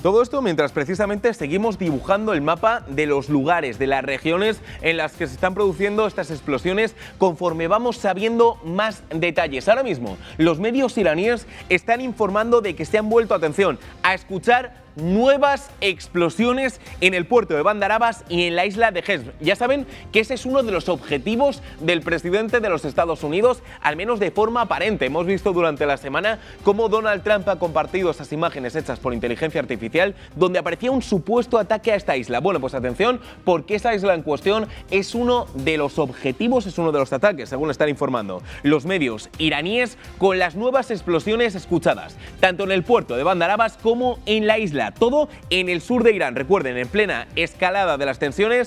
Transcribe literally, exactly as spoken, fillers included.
Todo esto mientras precisamente seguimos dibujando el mapa de los lugares, de las regiones en las que se están produciendo estas explosiones conforme vamos sabiendo más detalles. Ahora mismo, los medios iraníes están informando de que se han vuelto, atención, a escuchar nuevas explosiones en el puerto de Bandar Abbas y en la isla de Hezm. Ya saben que ese es uno de los objetivos del presidente de los Estados Unidos, al menos de forma aparente. Hemos visto durante la semana cómo Donald Trump ha compartido esas imágenes hechas por inteligencia artificial donde aparecía un supuesto ataque a esta isla. Bueno, pues atención, porque esa isla en cuestión es uno de los objetivos, es uno de los ataques, según están informando los medios iraníes, con las nuevas explosiones escuchadas, tanto en el puerto de Bandar Abbas como en la isla. Todo en el sur de Irán. Recuerden, en plena escalada de las tensiones